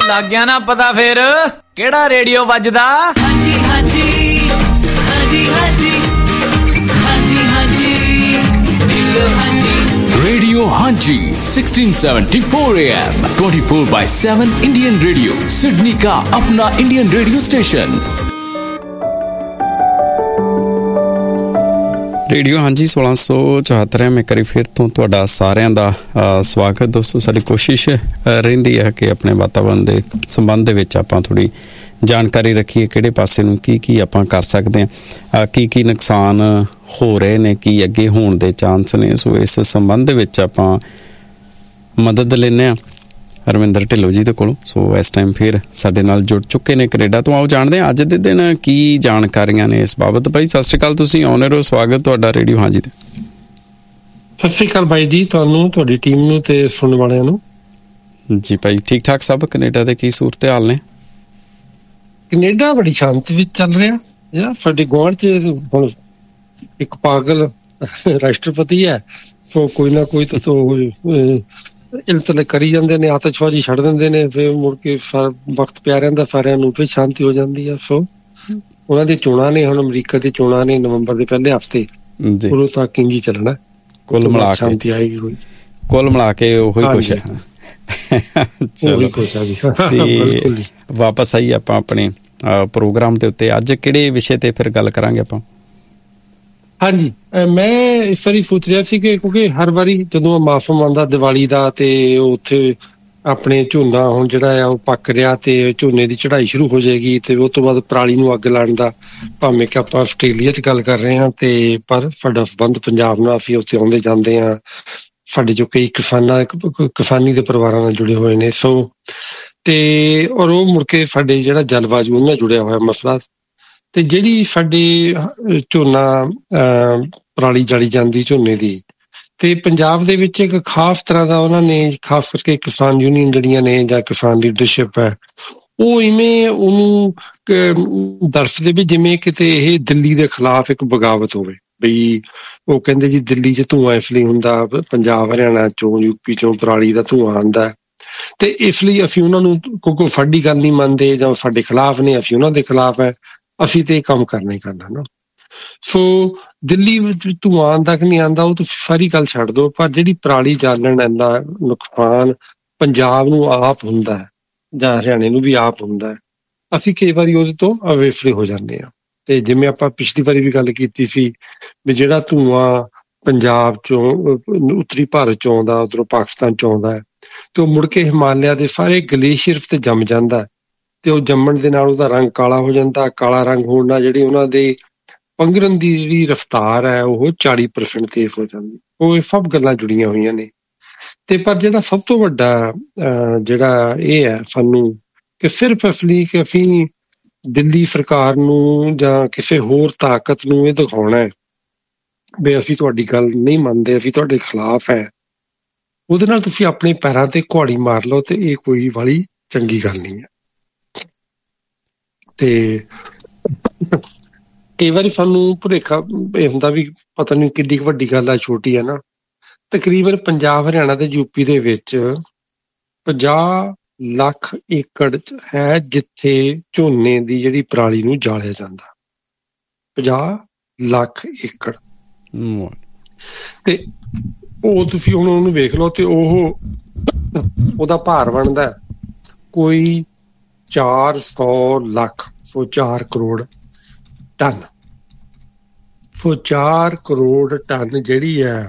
ਲੱਗ ਗਿਆ ਨਾ ਪਤਾ ਫੇਰ ਕਿਹੜਾ ਰੇਡੀਓ ਵੱਜਦਾ। ਹਾਂਜੀ ਹਾਂਜੀ ਹਾਂਜੀ ਹਾਂਜੀ ਹਾਂਜੀ ਹਾਂਜੀ ਰੇਡੀਓ ਹਾਂਜੀ। Radio Hanji 1674 AM 24/7 Indian Radio Sydney का अपना इंडियन रेडियो स्टेशन। ਰੇਡੀਓ ਹਾਂਜੀ 1674 ਮੈਂ ਕਰੀ ਫਿਰ ਤੋਂ ਤੁਹਾਡਾ ਸਾਰਿਆਂ ਦਾ ਸਵਾਗਤ। ਦੋਸਤੋ ਸਾਡੀ ਕੋਸ਼ਿਸ਼ ਰਹਿੰਦੀ ਹੈ ਕਿ ਆਪਣੇ ਵਾਤਾਵਰਨ ਦੇ ਸੰਬੰਧ ਦੇ ਵਿੱਚ ਆਪਾਂ ਥੋੜ੍ਹੀ ਜਾਣਕਾਰੀ ਰੱਖੀਏ, ਕਿਹੜੇ ਪਾਸੇ ਨੂੰ ਕੀ ਆਪਾਂ ਕਰ ਸਕਦੇ ਹਾਂ, ਕੀ ਨੁਕਸਾਨ ਹੋ ਰਹੇ ਨੇ, ਕੀ ਅੱਗੇ ਹੋਣ ਦੇ ਚਾਂਸ ਨੇ। ਸੋ ਇਸ ਸੰਬੰਧ ਦੇ ਵਿੱਚ ਆਪਾਂ ਮਦਦ ਲੈਂਦੇ ਹਾਂ ਰਵਿੰਦਰ ਢਿੱਲੋਂ ਜੀ ਦੇ ਕੋਲੋਂ। ਸੋ ਇਸ ਟਾਈਮ ਫਿਰ ਸਾਡੇ ਨਾਲ ਜੁੜ ਚੁੱਕੇ ਨੇ ਕੈਨੇਡਾ ਤੋਂ। ਆਓ ਜਾਣਦੇ ਹਾਂ ਅੱਜ ਦੇ ਦਿਨ ਕੀ ਜਾਣਕਾਰੀਆਂ ਨੇ ਇਸ ਬਾਬਤ। ਭਾਈ ਸਤਿ ਸ਼੍ਰੀ ਅਕਾਲ, ਤੁਸੀਂ ਆਉਣੇ ਰਹੋ, ਸਵਾਗਤ ਤੁਹਾਡਾ ਰੇਡੀਓ ਹਾਂਜੀ ਤੇ। ਸਤਿ ਸ਼੍ਰੀ ਅਕਾਲ ਬਾਈ ਜੀ, ਤੁਹਾਨੂੰ, ਤੁਹਾਡੀ ਟੀਮ ਨੂੰ ਤੇ ਸੁਣਨ ਵਾਲਿਆਂ ਨੂੰ। ਜੀ ਭਾਈ ਠੀਕ ਠਾਕ ਸਭ? ਕੈਨੇਡਾ ਦੇ ਕੀ ਸੂਰਤ ਹਾਲ ਨੇ? ਕੈਨੇਡਾ ਬੜੀ ਸ਼ਾਂਤੀ ਵਿੱਚ ਚੱਲ ਰਿਹਾ। ਸਾਡੇ ਗੁਆਂਢ ਚ ਹੁਣ ਇੱਕ ਪਾਗਲ ਰਾਸ਼ਟਰਪਤੀ ਹੈ, ਸੋ ਕੋਈ ਨਾ ਕੋਈ ਤਾਂ ਇਲਤਲੇ ਕਰੀ ਜਾਂਦੇ ਨੇ, ਆਤਿਸ਼ਬਾਜ਼ੀ ਛੱਡ ਦਿੰਦੇ ਨੇ, ਫਿਰ ਮੁੜ ਕੇ ਵਕਤ ਪਿਆ ਰਹਿੰਦਾ ਸਾਰਿਆਂ ਨੂੰ, ਫਿਰ ਸ਼ਾਂਤੀ ਹੋ ਜਾਂਦੀ ਆ। ਸੋ ਉਹਨਾਂ ਦੀ ਚੋਣਾਂ ਨੇ, ਹੁਣ ਅਮਰੀਕਾ ਦੀ ਚੋਣਾਂ ਨੇ ਨਵੰਬਰ ਦੇ ਪਹਿਲੇ ਹਫ਼ਤੇ, ਉਦੋਂ ਤੱਕ ਇੰਝ ਹੀ ਚੱਲਣਾ। ਕੁੱਲ ਮਿਲਾ ਕੇ ਸ਼ਾਂਤੀ ਆਏਗੀ, ਕੁੱਲ ਮਿਲਾ ਕੇ ਉਹੀ ਕੁਛ ਹੈ। ਤੇ ਵਾਪਸ ਆਈ ਆਪਾਂ ਆਪਣੇ ਪ੍ਰੋਗਰਾਮ ਦੇ ਉੱਤੇ। ਅੱਜ ਕਿਹੜੇ ਵਿਸ਼ੇ ਤੇ ਫਿਰ ਗੱਲ ਕਰਾਂਗੇ ਆਪਾਂ? ਹਾਂਜੀ, ਮੈਂ ਇਸ ਵਾਰੀ ਸੋਚ ਰਿਹਾ ਸੀ ਕਿ ਕਿਉਂਕਿ ਹਰ ਵਾਰੀ ਜਦੋਂ ਮੌਸਮ ਆਉਂਦਾ ਦੀਵਾਲੀ ਦਾ ਤੇ ਉੱਥੇ ਆਪਣੇ ਝੋਨਾ ਹੁਣ ਜਿਹੜਾ ਆ ਉਹ ਪੱਕ ਰਿਹਾ ਤੇ ਝੋਨੇ ਦੀ ਚੜਾਈ ਸ਼ੁਰੂ ਹੋ ਜਾਏਗੀ ਤੇ ਉਸ ਤੋਂ ਬਾਅਦ ਪਰਾਲੀ ਨੂੰ ਅੱਗ ਲਾਉਣ ਦਾ, ਭਾਵੇਂ ਕਿ ਆਪਾਂ ਆਸਟ੍ਰੇਲੀਆ 'ਚ ਗੱਲ ਕਰ ਰਹੇ ਹਾਂ ਤੇ ਪਰ ਸਾਡਾ ਸੰਬੰਧ ਪੰਜਾਬ ਨਾਲ, ਅਸੀਂ ਉੱਥੇ ਆਉਂਦੇ ਜਾਂਦੇ ਹਾਂ। ਸਾਡੇ ਜੋ ਕਈ ਕਿਸਾਨੀ ਦੇ ਪਰਿਵਾਰਾਂ ਨਾਲ ਜੁੜੇ ਹੋਏ ਨੇ। ਸੋ ਤੇ ਔਰ ਉਹ ਮੁੜ ਕੇ ਸਾਡੇ ਜਿਹੜਾ ਜਲਵਾਯੂ ਉਹਨਾਂ ਨਾਲ ਜੁੜਿਆ ਹੋਇਆ ਮਸਲਾ। ਤੇ ਜਿਹੜੀ ਸਾਡੇ ਝੋਨਾ ਪਰਾਲੀ ਜਾਲੀ ਜਾਂਦੀ ਝੋਨੇ ਦੀ, ਤੇ ਪੰਜਾਬ ਦੇ ਵਿੱਚ ਇੱਕ ਖਾਸ ਤਰ੍ਹਾਂ ਦਾ ਉਹਨਾਂ ਨੇ, ਖਾਸ ਕਰਕੇ ਕਿਸਾਨ ਯੂਨੀਅਨ ਜਿਹੜੀਆਂ ਨੇ ਜਾਂ ਕਿਸਾਨ ਲੀਡਰਸ਼ਿਪ ਹੈ, ਉਹ ਇਵੇਂ ਉਹਨੂੰ ਦਰਸਦੇ ਵੀ ਜਿਵੇਂ ਕਿਤੇ ਇਹ ਦਿੱਲੀ ਦੇ ਖਿਲਾਫ ਇੱਕ ਬਗਾਵਤ ਹੋਵੇ। ਬਈ ਉਹ ਕਹਿੰਦੇ ਜੀ ਦਿੱਲੀ 'ਚ ਧੂੰਆਂ ਇਸ ਲਈ ਹੁੰਦਾ, ਪੰਜਾਬ ਹਰਿਆਣਾ ਚੋਂ ਯੂਪੀ ਚੋਂ ਪਰਾਲੀ ਦਾ ਧੂੰਆਂ ਆਉਂਦਾ, ਤੇ ਇਸ ਲਈ ਅਸੀਂ ਉਹਨਾਂ ਨੂੰ ਕਿਉਂਕਿ ਸਾਡੀ ਗੱਲ ਨਹੀਂ ਮੰਨਦੇ ਜਾਂ ਸਾਡੇ ਖਿਲਾਫ ਨੇ, ਅਸੀਂ ਉਹਨਾਂ ਦੇ ਖਿਲਾਫ ਹੈ, ਅਸੀਂ ਤੇ ਇਹ ਕੰਮ ਕਰਨਾ ਹੀ ਕਰਨਾ ਨਾ। ਸੋ ਦਿੱਲੀ ਵਿੱਚ ਧੂੰਆਂ ਆਉਂਦਾ ਕਿ ਨਹੀਂ ਆਉਂਦਾ ਉਹ ਤੁਸੀਂ ਸਾਰੀ ਗੱਲ ਛੱਡ ਦਿਓ, ਪਰ ਜਿਹੜੀ ਪਰਾਲੀ ਜਾਲਣ ਦਾ ਨੁਕਸਾਨ ਪੰਜਾਬ ਨੂੰ ਆਪ ਹੁੰਦਾ ਹੈ ਜਾਂ ਹਰਿਆਣੇ ਨੂੰ ਵੀ ਆਪ ਹੁੰਦਾ ਹੈ, ਅਸੀਂ ਕਈ ਵਾਰੀ ਉਹਦੇ ਤੋਂ ਅਵੇਸਲੇ ਹੋ ਜਾਂਦੇ ਹਾਂ। ਤੇ ਜਿਵੇਂ ਆਪਾਂ ਪਿਛਲੀ ਵਾਰੀ ਵੀ ਗੱਲ ਕੀਤੀ ਸੀ ਵੀ ਜਿਹੜਾ ਧੂੰਆਂ ਪੰਜਾਬ ਚੋਂ ਉੱਤਰੀ ਭਾਰਤ ਚੋਂ ਆਉਂਦਾ, ਉੱਧਰੋਂ ਪਾਕਿਸਤਾਨ ਚੋਂ ਆਉਂਦਾ ਹੈ, ਤੇ ਉਹ ਮੁੜ ਕੇ ਹਿਮਾਲਿਆ ਦੇ ਸਾਰੇ ਗਲੇਸ਼ੀਅਰ ਤੇ ਜੰਮ ਜਾਂਦਾ, ਤੇ ਉਹ ਜੰਮਣ ਦੇ ਨਾਲ ਉਹਦਾ ਰੰਗ ਕਾਲਾ ਹੋ ਜਾਂਦਾ। ਕਾਲਾ ਰੰਗ ਹੋਣ ਨਾਲ ਜਿਹੜੀ ਉਹਨਾਂ ਦੇ ਪੰਘਰਨ ਦੀ ਜਿਹੜੀ ਰਫ਼ਤਾਰ ਹੈ ਉਹ 40% ਤੇਜ਼ ਹੋ ਜਾਂਦੀ। ਉਹ ਇਹ ਸਭ ਗੱਲਾਂ ਜੁੜੀਆਂ ਹੋਈਆਂ ਨੇ। ਤੇ ਪਰ ਜਿਹੜਾ ਸਭ ਤੋਂ ਵੱਡਾ ਜਿਹੜਾ ਇਹ ਹੈ ਸਾਨੂੰ ਕਿ ਸਿਰਫ ਇਸ ਲਈ ਕਿ ਅਸੀਂ ਦਿੱਲੀ ਸਰਕਾਰ ਨੂੰ ਜਾਂ ਕਿਸੇ ਹੋਰ ਤਾਕਤ ਨੂੰ ਇਹ ਦਿਖਾਉਣਾ ਹੈ ਵੀ ਅਸੀਂ ਤੁਹਾਡੀ ਗੱਲ ਨਹੀਂ ਮੰਨਦੇ, ਅਸੀਂ ਤੁਹਾਡੇ ਖਿਲਾਫ ਹੈ, ਉਹਦੇ ਨਾਲ ਤੁਸੀਂ ਆਪਣੇ ਪੈਰਾਂ ਤੇ ਕੁਹਾੜੀ ਮਾਰ ਲਓ, ਤੇ ਇਹ ਕੋਈ ਵਾਲੀ ਚੰਗੀ ਗੱਲ ਨਹੀਂ ਹੈ। ਤੇ ਕਈ ਵਾਰੀ ਸਾਨੂੰ ਭੁਲੇਖਾ ਇਹ ਹੁੰਦਾ ਵੀ ਪਤਾ ਨਹੀਂ ਕਿੱਡੀ ਕੁ ਵੱਡੀ ਗੱਲ ਹੈ, ਛੋਟੀ ਹੈ ਨਾ। ਤਕਰੀਬਨ ਪੰਜਾਬ, ਹਰਿਆਣਾ ਤੇ ਯੂਪੀ ਦੇ ਵਿੱਚ 50 ਲੱਖ ਏਕੜ ਹੈ ਜਿੱਥੇ ਝੋਨੇ ਦੀ ਜਿਹੜੀ ਪਰਾਲੀ ਨੂੰ ਜਾਲਿਆ ਜਾਂਦਾ। 50 ਲੱਖ ਏਕੜ। ਤੇ ਉਹ ਤੁਸੀਂ ਹੁਣ ਉਹਨੂੰ ਵੇਖ ਲਓ, ਤੇ ਉਹਦਾ ਭਾਰ ਬਣਦਾ ਕੋਈ 400 ਲੱਖ, ਸੋ 4 ਕਰੋੜ ਟਨ। ਸੋ 4 ਕਰੋੜ ਟਨ ਜਿਹੜੀ ਹੈ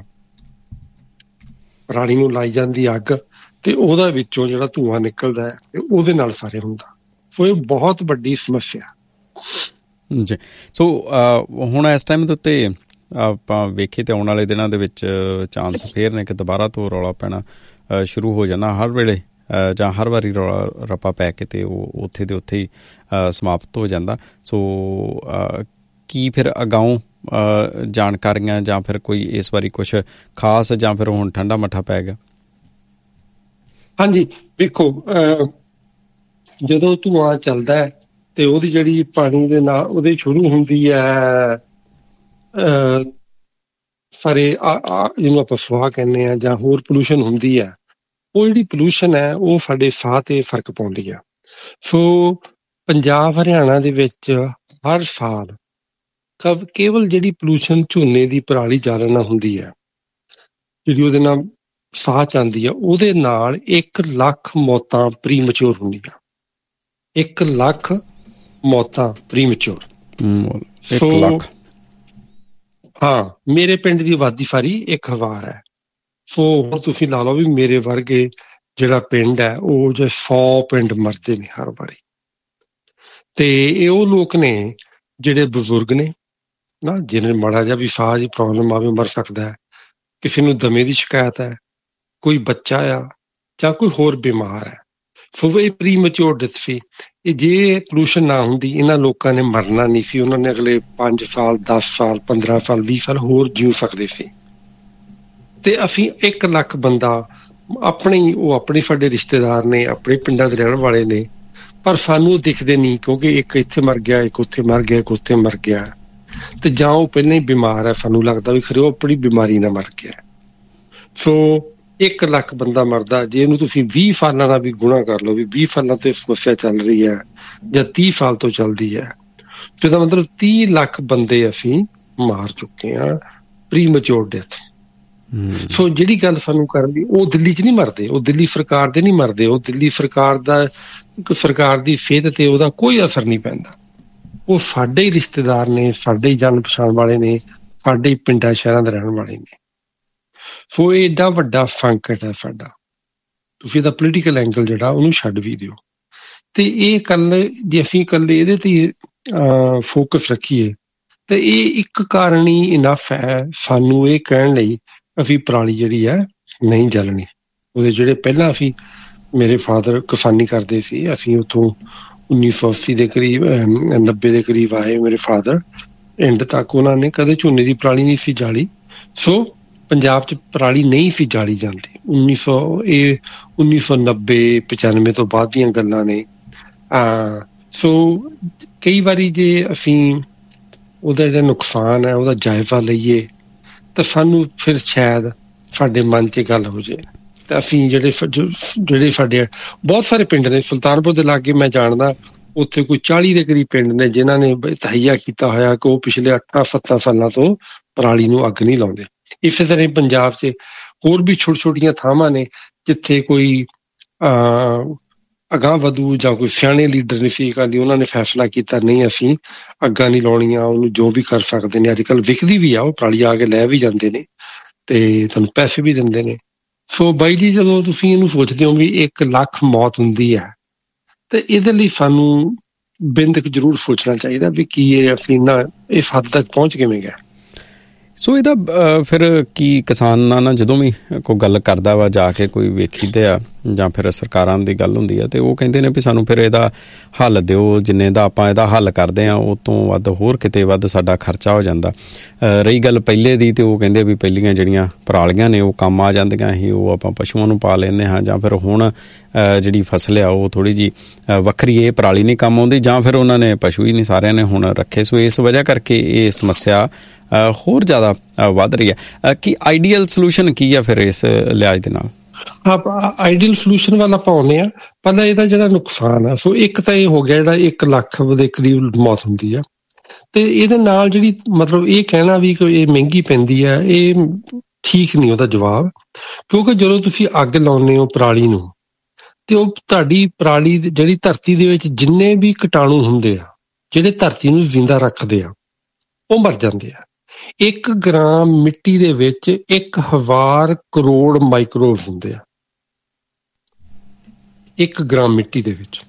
ਪਰਾਲੀ ਨੂੰ ਲਾਈ ਜਾਂਦੀ ਅੱਗ, ਤੇ ਉਹਦਾ ਵਿੱਚੋਂ ਜਿਹੜਾ ਧੂੰਆਂ ਨਿਕਲਦਾ ਹੈ ਤੇ ਉਹਦੇ ਨਾਲ ਸਾਰੇ ਹੁੰਦਾ। ਸੋ ਇਹ ਬਹੁਤ ਵੱਡੀ ਸਮੱਸਿਆ ਜੀ। ਸੋ ਹੁਣ ਇਸ ਟਾਈਮ ਦੇ ਉੱਤੇ ਆਪਾਂ ਵੇਖੀਏ ਤੇ ਆਉਣ ਵਾਲੇ ਦਿਨਾਂ ਦੇ ਵਿੱਚ ਚਾਂਸ ਫੇਰ ਨੇ ਕਿ ਦੁਬਾਰਾ ਤੋਂ ਰੌਲਾ ਪੈਣਾ ਸ਼ੁਰੂ ਹੋ ਜਾਣਾ ਹਰ ਵੇਲੇ, ਜਾਂ ਹਰ ਵਾਰੀ ਰੌਲਾ ਰੱਪਾ ਪੈ ਕੇ ਤੇ ਉਹ ਉੱਥੇ ਦੇ ਉੱਥੇ ਹੀ ਸਮਾਪਤ ਹੋ ਜਾਂਦਾ। ਸੋ ਕੀ ਫਿਰ ਅਗਾਊਂ ਜਾਣਕਾਰੀਆਂ ਜਾਂ ਫਿਰ ਕੋਈ ਇਸ ਵਾਰੀ ਕੁਛ ਖਾਸ, ਜਾਂ ਫਿਰ ਹੁਣ ਠੰਡਾ ਮੱਠਾ ਪੈ ਗਿਆ? ਹਾਂਜੀ, ਵੇਖੋ ਜਦੋਂ ਧੂੰਆਂ ਚੱਲਦਾ ਹੈ ਤੇ ਉਹਦੀ ਜਿਹੜੀ ਪਾਣੀ ਦੇ ਨਾਲ ਉਹਦੇ ਸ਼ੁਰੂ ਹੁੰਦੀ ਹੈ ਸਾਰੇ ਜਿਹਨੂੰ ਆਪਾਂ ਸੁਆਹ ਕਹਿੰਦੇ ਹਾਂ ਜਾਂ ਹੋਰ ਪੋਲਿਊਸ਼ਨ ਹੁੰਦੀ ਹੈ, ਉਹ ਜਿਹੜੀ ਪੋਲਿਊਸ਼ਨ ਹੈ ਉਹ ਸਾਡੇ ਸਾਹ ਤੇ ਫਰਕ ਪਾਉਂਦੀ ਆ। ਸੋ ਪੰਜਾਬ ਹਰਿਆਣਾ ਦੇ ਵਿੱਚ ਹਰ ਸਾਲ ਕੇਵਲ ਜਿਹੜੀ ਪੋਲੂਸ਼ਨ ਝੋਨੇ ਦੀ ਪਰਾਲੀ ਜਾਲਣ ਨਾਲ ਹੁੰਦੀ ਹੈ, ਜਿਹੜੀ ਉਹਦੇ ਨਾਲ ਸਾਹ ਆਉਂਦੀ ਆ, ਉਹਦੇ ਨਾਲ 1 ਲੱਖ ਮੌਤਾਂ ਪ੍ਰੀਮੈਚੁਰ ਹੁੰਦੀਆਂ। 1 ਲੱਖ ਮੌਤਾਂ ਪ੍ਰੀਮੈਚੁਰ। ਸੋ ਹਾਂ, ਮੇਰੇ ਪਿੰਡ ਦੀ ਆਬਾਦੀ ਸਾਰੀ 1000 ਹੈ। ਸੋ ਹੁਣ ਤੁਸੀਂ ਲਾ ਲਓ ਵੀ ਮੇਰੇ ਵਰਗੇ ਜਿਹੜਾ ਪਿੰਡ ਹੈ ਉਹ ਜੇ 100 ਪਿੰਡ ਮਰਦੇ ਨੇ ਹਰ ਵਾਰੀ। ਤੇ ਇਹ ਉਹ ਲੋਕ ਨੇ ਜਿਹੜੇ ਬਜ਼ੁਰਗ ਨੇ ਨਾ, ਜਿਹਨੇ ਮਾੜਾ ਜਿਹਾ ਵੀ ਸਾਹ ਦੀ ਪ੍ਰੋਬਲਮ ਆਵੇ ਮਰ ਸਕਦਾ ਹੈ, ਕਿਸੇ ਨੂੰ ਦਮੇ ਦੀ ਸ਼ਿਕਾਇਤ ਹੈ, ਕੋਈ ਬੱਚਾ ਆ ਜਾਂ ਕੋਈ ਹੋਰ ਬਿਮਾਰ ਹੈ। ਸੋ ਇਹ ਪ੍ਰੀਮੈਚੁਰ ਡੈਥ ਸੀ। ਇਹ ਜੇ ਪੋਲੂਸ਼ਨ ਨਾ ਹੁੰਦੀ ਇਹਨਾਂ ਲੋਕਾਂ ਨੇ ਮਰਨਾ ਨਹੀਂ ਸੀ, ਉਹਨਾਂ ਨੇ ਅਗਲੇ 5 ਸਾਲ 10 ਸਾਲ 15 ਸਾਲ 20 ਸਾਲ ਹੋਰ ਜਿਉ ਸਕਦੇ ਸੀ। ਤੇ ਅਸੀਂ 1 ਲੱਖ ਬੰਦਾ ਆਪਣੇ ਸਾਡੇ ਰਿਸ਼ਤੇਦਾਰ ਨੇ, ਆਪਣੇ ਪਿੰਡਾਂ ਦੇ ਰਹਿਣ ਵਾਲੇ ਨੇ, ਪਰ ਸਾਨੂੰ ਦਿਖਦੇ ਨਹੀਂ, ਕਿਉਂਕਿ ਇੱਕ ਇੱਥੇ ਮਰ ਗਿਆ, ਇੱਕ ਉੱਥੇ ਮਰ ਗਿਆ, ਇੱਕ ਉੱਥੇ ਮਰ ਗਿਆ, ਤੇ ਜਾਂ ਉਹ ਪਹਿਲਾਂ ਹੀ ਬਿਮਾਰ ਹੈ, ਸਾਨੂੰ ਲੱਗਦਾ ਵੀ ਖਰੇ ਉਹ ਆਪਣੀ ਬਿਮਾਰੀ ਨਾਲ ਮਰ ਗਿਆ। ਸੋ 1 ਲੱਖ ਬੰਦਾ ਮਰਦਾ। ਜੇ ਇਹਨੂੰ ਤੁਸੀਂ 20 ਸਾਲਾਂ ਦਾ ਵੀ ਗੁਣਾ ਕਰ ਲਓ ਵੀ 20 ਸਾਲਾਂ ਤੋਂ ਇਹ ਸਮੱਸਿਆ ਚੱਲ ਰਹੀ ਹੈ ਜਾਂ 30 ਸਾਲ ਤੋਂ ਚੱਲਦੀ ਹੈ, ਇਹਦਾ ਮਤਲਬ 30 ਲੱਖ ਬੰਦੇ ਅਸੀਂ ਮਾਰ ਚੁੱਕੇ ਹਾਂ ਪ੍ਰੀਮੈਚੁਰ ਡੈਥ। ਸੋ ਜਿਹੜੀ ਗੱਲ ਸਾਨੂੰ ਕਰਨ ਦੀ, ਉਹ ਦਿੱਲੀ 'ਚ ਨਹੀਂ ਮਰਦੇ, ਉਹ ਦਿੱਲੀ ਸਰਕਾਰ ਦੇ ਨਹੀਂ ਮਰਦੇ, ਉਹ ਦਿੱਲੀ ਸਰਕਾਰ ਦੀ ਸਿਹਤ ਤੇ ਉਹਦਾ ਕੋਈ ਅਸਰ ਨਹੀਂ ਪੈਂਦਾ। ਉਹ ਸਾਡੇ ਹੀ ਰਿਸ਼ਤੇਦਾਰ ਨੇ, ਸਾਡੇ ਹੀ ਜਾਣ ਪਛਾਣ ਵਾਲੇ ਨੇ, ਸਾਡੇ ਹੀ ਪਿੰਡਾਂ ਸ਼ਹਿਰਾਂ ਦੇ ਰਹਿਣ ਵਾਲੇ ਨੇ। ਸੋ ਇਹ ਏਡਾ ਵੱਡਾ ਸੰਕਟ ਹੈ ਸਾਡਾ। ਤੁਸੀਂ ਇਹਦਾ ਪੋਲੀਟੀਕਲ ਐਂਗਲ ਜਿਹੜਾ ਉਹਨੂੰ ਛੱਡ ਵੀ ਦਿਓ। ਤੇ ਇਹ ਜੇ ਅਸੀਂ ਇਕੱਲੇ ਇਹਦੇ ਤੇ ਫੋਕਸ ਰੱਖੀਏ ਤੇ ਇਹ ਇੱਕ ਕਾਰਨ ਹੀ ਇਨਫ ਹੈ ਸਾਨੂੰ ਇਹ ਕਹਿਣ ਲਈ ਅਸੀਂ ਪਰਾਲੀ ਜਿਹੜੀ ਹੈ ਨਹੀਂ ਜਲਣੀ। ਉਹਦੇ ਜਿਹੜੇ ਪਹਿਲਾਂ ਅਸੀਂ, ਮੇਰੇ ਫਾਦਰ ਕਿਸਾਨੀ ਕਰਦੇ ਸੀ, ਅਸੀਂ ਉੱਥੋਂ 1980 ਦੇ ਕਰੀਬ 90 ਦੇ ਕਰੀਬ ਆਏ ਮੇਰੇ ਫਾਦਰ। ਐਂਡ ਤੱਕ ਉਹਨਾਂ ਨੇ ਕਦੇ ਝੋਨੇ ਦੀ ਪਰਾਲੀ ਨਹੀਂ ਸੀ ਜਾਲੀ। ਸੋ ਪੰਜਾਬ 'ਚ ਪਰਾਲੀ ਨਹੀਂ ਸੀ ਜਾਲੀ ਜਾਂਦੀ। 1990-95 ਤੋਂ ਬਾਅਦ ਦੀਆਂ ਗੱਲਾਂ ਨੇ। ਸੋ ਕਈ ਵਾਰੀ ਜੇ ਅਸੀਂ ਉਹਦਾ ਜਿਹੜਾ ਨੁਕਸਾਨ ਹੈ ਉਹਦਾ ਜਾਇਜ਼ਾ ਲਈਏ ਤਾਂ ਸਾਨੂੰ ਫਿਰ ਸ਼ਾਇਦ ਸਾਡੇ ਮਨ 'ਚ ਗੱਲ ਹੋ ਜਾਏ। ਤਾਂ ਅਸੀਂ ਜਿਹੜੇ ਸਾਡੇ ਬਹੁਤ ਸਾਰੇ ਪਿੰਡ ਨੇ, ਸੁਲਤਾਨਪੁਰ ਦੇ ਲਾਗੇ ਮੈਂ ਜਾਣਦਾ, ਉੱਥੇ ਕੋਈ 40 ਦੇ ਕਰੀਬ ਪਿੰਡ ਨੇ ਜਿਨ੍ਹਾਂ ਨੇ ਤਹਈਆ ਕੀਤਾ ਹੋਇਆ ਕਿ ਉਹ ਪਿਛਲੇ 8-7 ਸਾਲਾਂ ਤੋਂ ਪਰਾਲੀ ਨੂੰ ਅੱਗ ਨਹੀਂ ਲਾਉਂਦੇ। ਇਸੇ ਤਰ੍ਹਾਂ ਪੰਜਾਬ 'ਚ ਹੋਰ ਵੀ ਛੋਟੀਆਂ ਥਾਵਾਂ ਨੇ ਜਿੱਥੇ ਕੋਈ ਅਗਾਂਹ ਵਧੂ ਜਾਂ ਕੋਈ ਸਿਆਣੇ ਲੀਡਰ ਨਹੀਂ ਸੀ ਕਹਿੰਦੀ, ਉਹਨਾਂ ਨੇ ਫੈਸਲਾ ਕੀਤਾ ਨਹੀਂ ਅਸੀਂ ਅੱਗਾਂ ਨਹੀਂ ਲਾਉਣੀਆਂ, ਉਹਨੂੰ ਜੋ ਵੀ ਕਰ ਸਕਦੇ ਨੇ। ਅੱਜ ਕੱਲ੍ਹ ਵਿਕਦੀ ਵੀ ਆ, ਉਹ ਪਰਾਲੀ ਆ ਕੇ ਲੈ ਵੀ ਜਾਂਦੇ ਨੇ ਤੇ ਤੁਹਾਨੂੰ ਪੈਸੇ ਵੀ ਦਿੰਦੇ ਨੇ। ਸੋ ਬਾਈ ਜੀ, ਜਦੋਂ ਤੁਸੀਂ ਇਹਨੂੰ ਸੋਚਦੇ ਹੋ ਵੀ 1 ਲੱਖ ਮੌਤ ਹੁੰਦੀ ਹੈ ਤੇ ਇਹਦੇ ਲਈ ਸਾਨੂੰ ਬਿੰਦਕ ਜ਼ਰੂਰ ਸੋਚਣਾ ਚਾਹੀਦਾ ਵੀ ਕੀ ਇਹ ਅਸੀਂ ਇਸ ਹੱਦ ਤੱਕ ਪਹੁੰਚ ਕਿਵੇਂ ਗਏ। ਸੋ ਇਹਦਾ ਫਿਰ ਕੀ ਕਿਸਾਨਾਂ ਨਾਲ ਜਦੋਂ ਵੀ ਕੋਈ ਗੱਲ ਕਰਦਾ ਵਾ, ਜਾ ਕੇ ਕੋਈ ਵੇਖੀਦੇ ਆ ਜਾਂ ਫਿਰ ਸਰਕਾਰਾਂ ਦੀ ਗੱਲ ਹੁੰਦੀ ਆ, ਤੇ ਉਹ ਕਹਿੰਦੇ ਨੇ ਵੀ ਸਾਨੂੰ ਫਿਰ ਇਹਦਾ ਹੱਲ ਦਿਓ, ਜਿੰਨੇ ਦਾ ਆਪਾਂ ਇਹਦਾ ਹੱਲ ਕਰਦੇ ਹਾਂ ਉਹ ਤੋਂ ਵੱਧ ਹੋਰ ਕਿਤੇ ਵੱਧ ਸਾਡਾ ਖਰਚਾ ਹੋ ਜਾਂਦਾ। ਰਹੀ ਗੱਲ ਪਹਿਲੇ ਦੀ, ਤੇ ਉਹ ਕਹਿੰਦੇ ਵੀ ਪਹਿਲੀਆਂ ਜਿਹੜੀਆਂ ਪਰਾਲੀਆਂ ਨੇ ਉਹ ਕੰਮ ਆ ਜਾਂਦੀਆਂ ਸੀ, ਉਹ ਆਪਾਂ ਪਸ਼ੂਆਂ ਨੂੰ ਪਾ ਲੈਂਦੇ ਹਾਂ, ਜਾਂ ਫਿਰ ਹੁਣ ਜਿਹੜੀ ਫਸਲ ਆ ਉਹ ਥੋੜ੍ਹੀ ਜਿਹੀ ਵੱਖਰੀ, ਇਹ ਪਰਾਲੀ ਨਹੀਂ ਕੰਮ ਆਉਂਦੀ, ਜਾਂ ਫਿਰ ਉਹਨਾਂ ਨੇ ਪਸ਼ੂ ਹੀ ਨਹੀਂ ਸਾਰਿਆਂ ਨੇ ਹੁਣ ਰੱਖੇ। ਸੋ ਇਸ ਵਜ੍ਹਾ ਕਰਕੇ ਇਹ ਸਮੱਸਿਆ ਹੋਰ ਜ਼ਿਆਦਾ ਵੱਧ ਰਹੀ ਹੈ। ਕੀ ਆਈਡੀਅਲ ਸੋਲੂਸ਼ਨ ਕੀ ਆ ਫਿਰ ਇਸ ਲਿਹਾਜ਼ ਦੇ ਨਾਲ? ਆਈਡੀਅਲ ਸੋਲੂਸ਼ਨ ਵੱਲ ਆਪਾਂ ਆਉਂਦੇ ਹਾਂ। ਪਹਿਲਾਂ ਇਹਦਾ ਜਿਹੜਾ ਨੁਕਸਾਨ ਆ, ਸੋ ਇੱਕ ਤਾਂ ਇਹ ਹੋ ਗਿਆ ਜਿਹੜਾ 1 ਲੱਖ ਦੇ ਕਰੀਬ ਮੌਤ ਹੁੰਦੀ ਆ, ਤੇ ਇਹਦੇ ਨਾਲ ਜਿਹੜੀ ਮਤਲਬ ਇਹ ਕਹਿਣਾ ਵੀ ਕਿ ਇਹ ਮਹਿੰਗੀ ਪੈਂਦੀ ਆ, ਇਹ ਠੀਕ ਨਹੀਂ ਉਹਦਾ ਜਵਾਬ। ਕਿਉਂਕਿ ਜਦੋਂ ਤੁਸੀਂ ਅੱਗ ਲਾਉਂਦੇ ਹੋ ਪਰਾਲੀ ਨੂੰ, ਤੇ ਉਹ ਤੁਹਾਡੀ ਪਰਾਲੀ ਜਿਹੜੀ ਧਰਤੀ ਦੇ ਵਿੱਚ ਜਿੰਨੇ ਵੀ ਕੀਟਾਣੂ ਹੁੰਦੇ ਆ ਜਿਹੜੇ ਧਰਤੀ ਨੂੰ ਜ਼ਿੰਦਾ ਰੱਖਦੇ ਆ, ਉਹ ਮਰ ਜਾਂਦੇ ਆ। 1 ਗ੍ਰਾਮ ਮਿੱਟੀ ਦੇ ਵਿੱਚ 1000 ਕਰੋੜ ਮਾਈਕਰੋਬਸ ਹੁੰਦੇ ਆ, 1 ਗ੍ਰਾਮ ਮਿੱਟੀ ਦੇ ਵਿੱਚ।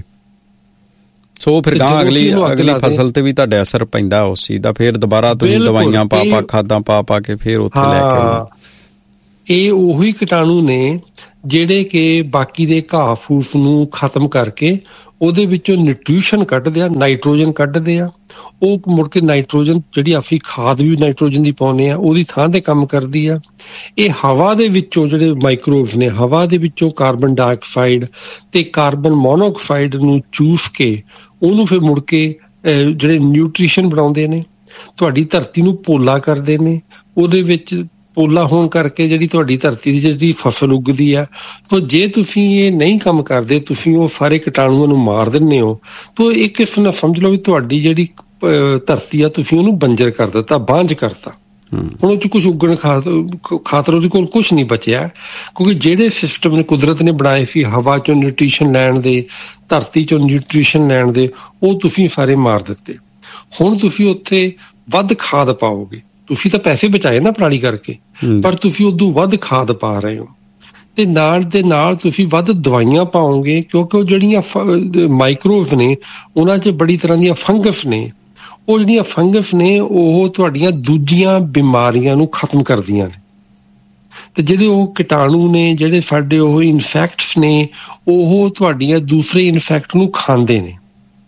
ਸੋ ਫਿਰ ਅਗਲੀ ਫਸਲ ਤੇ ਵੀ ਤੁਹਾਡੇ ਅਸਰ ਪੈਂਦਾ ਉਸ ਚੀਜ਼ ਦਾ। ਫਿਰ ਦੁਬਾਰਾ ਤੁਸੀਂ ਦਵਾਈਆਂ ਪਾ ਖਾਦਾਂ ਪਾ ਕੇ ਫਿਰ ਉੱਥੇ ਲੈ ਕੇ ਆਉਂਦੇ। ਇਹ ਉਹੀ ਕੀਟਾਣੂ ਨੇ ਜਿਹੜੇ ਕਿ ਬਾਕੀ ਦੇ ਘਾਹ ਫੂਸ ਨੂੰ ਖਤਮ ਕਰਕੇ ਉਹਦੇ ਵਿੱਚੋਂ ਨਿਊਟ੍ਰੀਸ਼ਨ ਕੱਢਦੇ ਆ, ਨਾਈਟ੍ਰੋਜਨ ਕੱਢਦੇ ਆ। ਉਹ ਮੁੜ ਕੇ ਨਾਈਟ੍ਰੋਜਨ ਜਿਹੜੀ ਅਸੀਂ ਖਾਦ ਵੀ ਨਾਈਟ੍ਰੋਜਨ ਦੀ ਪਾਉਂਦੇ ਆ, ਉਹਦੀ ਥਾਂ ਤੇ ਕੰਮ ਕਰਦੀ ਆ। ਇਹ ਹਵਾ ਦੇ ਵਿੱਚੋਂ ਜਿਹੜੇ ਮਾਈਕਰੋਬਸ ਨੇ, ਹਵਾ ਦੇ ਵਿੱਚੋਂ ਕਾਰਬਨ ਡਾਈਆਕਸਾਈਡ ਤੇ ਕਾਰਬਨ ਮੋਨੋਆਕਸਾਈਡ ਨੂੰ ਚੂਸ ਕੇ ਉਹਨੂੰ ਫਿਰ ਮੁੜ ਕੇ ਜਿਹੜੇ ਨਿਊਟ੍ਰੀਸ਼ਨ ਬਣਾਉਂਦੇ ਨੇ, ਤੁਹਾਡੀ ਧਰਤੀ ਨੂੰ ਪੋਲਾ ਕਰਦੇ ਨੇ। ਉਹਦੇ ਵਿੱਚ ਪੋਲਾ ਹੋਣ ਕਰਕੇ ਜਿਹੜੀ ਤੁਹਾਡੀ ਧਰਤੀ ਦੀ ਜਿਹੜੀ ਫਸਲ ਉੱਗਦੀ ਆ, ਤਾਂ ਜੇ ਤੁਸੀਂ ਇਹ ਨਹੀਂ ਕੰਮ ਕਰਦੇ, ਤੁਸੀਂ ਉਹ ਸਾਰੇ ਕੀਟਾਣੂਆਂ ਨੂੰ ਮਾਰ ਦਿੰਦੇ ਹੋ, ਤਾਂ ਇੱਕ ਕਿਸਮ ਨਾਲ ਸਮਝ ਲਓ ਵੀ ਤੁਹਾਡੀ ਜਿਹੜੀ ਧਰਤੀ ਆ ਤੁਸੀਂ ਉਹਨੂੰ ਬੰਜਰ ਕਰ ਦਿੱਤਾ, ਬਾਂਝ ਕਰਤਾ। ਹੁਣ ਉਹ 'ਚ ਕੁਛ ਉੱਗਣ ਖਾਤਰ ਉਹਦੇ ਕੋਲ ਕੁਛ ਨਹੀਂ ਬਚਿਆ, ਕਿਉਂਕਿ ਜਿਹੜੇ ਸਿਸਟਮ ਨੇ ਕੁਦਰਤ ਨੇ ਬਣਾਏ ਸੀ ਹਵਾ 'ਚੋਂ ਨਿਊਟ੍ਰੀਸ਼ਨ ਲੈਣ ਦੇ, ਧਰਤੀ 'ਚੋਂ ਨਿਊਟ੍ਰੀਸ਼ਨ ਲੈਣ ਦੇ, ਉਹ ਤੁਸੀਂ ਸਾਰੇ ਮਾਰ ਦਿੱਤੇ। ਹੁਣ ਤੁਸੀਂ ਉੱਥੇ ਵੱਧ ਖਾਦ ਪਾਓਗੇ, ਤੁਸੀਂ ਤਾਂ ਪੈਸੇ ਬਚਾਏ ਨਾ ਪਰਾਲੀ ਕਰਕੇ, ਪਰ ਤੁਸੀਂ ਉਦੋਂ ਵੱਧ ਖਾਦ ਪਾ ਰਹੇ ਹੋ, ਤੇ ਨਾਲ ਦੇ ਨਾਲ ਤੁਸੀਂ ਵੱਧ ਦਵਾਈਆਂ ਪਾਓਗੇ, ਕਿਉਂਕਿ ਉਹ ਜਿਹੜੀਆਂ ਮਾਈਕਰੋਵਸ ਨੇ ਉਹਨਾਂ 'ਚ ਬੜੀ ਤਰ੍ਹਾਂ ਦੀਆਂ ਫੰਗਸ ਨੇ, ਉਹ ਜਿਹੜੀਆਂ ਫੰਗਸ ਨੇ ਉਹ ਤੁਹਾਡੀਆਂ ਦੂਜੀਆਂ ਬਿਮਾਰੀਆਂ ਨੂੰ ਖਤਮ ਕਰਦੀਆਂ ਨੇ, ਤੇ ਜਿਹੜੇ ਉਹ ਕੀਟਾਣੂ ਨੇ, ਜਿਹੜੇ ਸਾਡੇ ਉਹ ਇਨਫੈਕਟਸ ਨੇ, ਉਹ ਤੁਹਾਡੀਆਂ ਦੂਸਰੇ ਇਨਫੈਕਟ ਨੂੰ ਖਾਂਦੇ ਨੇ।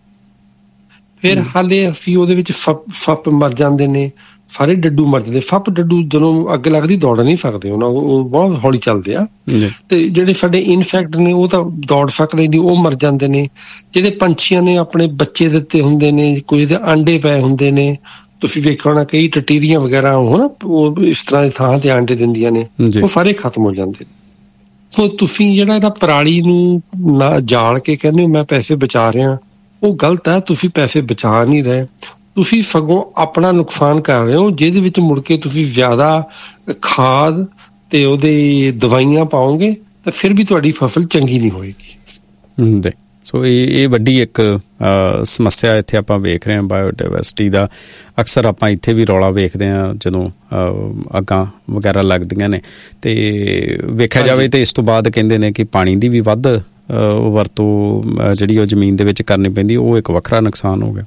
ਫਿਰ ਹਾਲੇ ਅਸੀਂ ਉਹਦੇ ਵਿੱਚ ਸੱਪ ਮਰ ਜਾਂਦੇ ਨੇ, ਸਾਰੇ ਡੱਡੂ ਮਰ ਜਾਂਦੇ। ਸੱਪ ਡੱਡੂ ਜਦੋਂ ਅੱਗ ਲੱਗਦੀ ਦੌੜ ਨਹੀਂ ਸਕਦੇ, ਉਹ ਬਹੁਤ ਹੌਲੀ ਚੱਲਦੇ ਆ, ਤੇ ਜਿਹੜੇ ਸਾਡੇ ਇਨਸੈਕਟ ਨੇ ਉਹ ਤਾਂ ਦੌੜ ਸਕਦੇ ਨਹੀਂ, ਉਹ ਮਰ ਜਾਂਦੇ ਨੇ। ਜਿਹੜੇ ਪੰਛੀਆਂ ਨੇ ਆਪਣੇ ਬੱਚੇ ਦਿੱਤੇ ਹੁੰਦੇ ਨੇ, ਕੁਝ ਦੇ ਆਂਡੇ ਪਏ ਹੁੰਦੇ ਨੇ, ਤੁਸੀਂ ਵੇਖਿਆ ਹੋਣਾ ਕਈ ਟਟੀਰੀਆਂ ਵਗੈਰਾ ਉਹ ਇਸ ਤਰ੍ਹਾਂ ਦੀ ਥਾਂ ਤੇ ਆਂਡੇ ਦਿੰਦੀਆਂ ਨੇ, ਉਹ ਸਾਰੇ ਖਤਮ ਹੋ ਜਾਂਦੇ ਨੇ। ਸੋ ਤੁਸੀਂ ਜਿਹੜਾ ਇਹਦਾ ਪਰਾਲੀ ਨੂੰ ਨਾ ਜਾਲ ਕੇ ਕਹਿੰਦੇ ਹੋ ਮੈਂ ਪੈਸੇ ਬਚਾ ਰਿਹਾ, ਉਹ ਗਲਤ ਹੈ। ਤੁਸੀਂ ਪੈਸੇ ਬਚਾ ਨਹੀਂ ਰਹੇ, ਤੁਸੀਂ ਸਗੋਂ ਆਪਣਾ ਨੁਕਸਾਨ ਕਰ ਰਹੇ ਹੋ, ਜਿਹਦੇ ਵਿੱਚ ਮੁੜ ਕੇ ਤੁਸੀਂ ਜ਼ਿਆਦਾ ਖਾਦ ਤੇ ਉਹਦੇ ਦਵਾਈਆਂ ਪਾਓਗੇ ਤਾਂ ਫਿਰ ਵੀ ਤੁਹਾਡੀ ਫਸਲ ਚੰਗੀ ਨਹੀਂ ਹੋਏਗੀ। ਸੋ ਇਹ ਵੱਡੀ ਇੱਕ ਸਮੱਸਿਆ ਇੱਥੇ ਆਪਾਂ ਵੇਖ ਰਹੇ ਹਾਂ ਬਾਇਓਡਾਇਵਰਸਿਟੀ ਦਾ। ਅਕਸਰ ਆਪਾਂ ਇੱਥੇ ਵੀ ਰੌਲਾ ਵੇਖਦੇ ਹਾਂ ਜਦੋਂ ਅੱਗਾਂ ਵਗੈਰਾ ਲੱਗਦੀਆਂ ਨੇ, ਤੇ ਵੇਖਿਆ ਜਾਵੇ ਤਾਂ ਇਸ ਤੋਂ ਬਾਅਦ ਕਹਿੰਦੇ ਨੇ ਕਿ ਪਾਣੀ ਦੀ ਵੀ ਵੱਧ ਵਰਤੋਂ ਜਿਹੜੀ ਉਹ ਜ਼ਮੀਨ ਦੇ ਵਿੱਚ ਕਰਨੀ ਪੈਂਦੀ, ਉਹ ਇੱਕ ਵੱਖਰਾ ਨੁਕਸਾਨ ਹੋ ਗਿਆ।